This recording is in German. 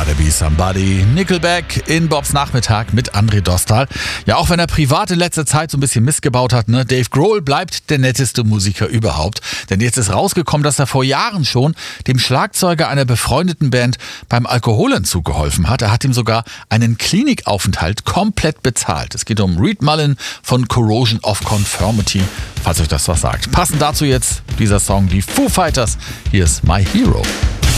Gotta Be Somebody. Nickelback in Bobs Nachmittag mit André Dostal. Ja, auch wenn er privat in letzter Zeit so ein bisschen missgebaut hat, ne? Dave Grohl bleibt der netteste Musiker überhaupt. Denn jetzt ist rausgekommen, dass er vor Jahren schon dem Schlagzeuger einer befreundeten Band beim Alkoholentzug geholfen hat. Er hat ihm sogar einen Klinikaufenthalt komplett bezahlt. Es geht um Reed Mullin von Corrosion of Conformity, falls euch das was sagt. Passend dazu jetzt dieser Song, die Foo Fighters. Hier ist My Hero.